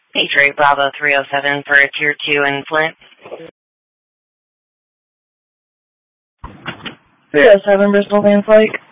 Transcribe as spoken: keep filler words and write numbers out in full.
Patriot Bravo three oh seven for a Tier two in Flint. three oh seven, Bristol Van Flyke.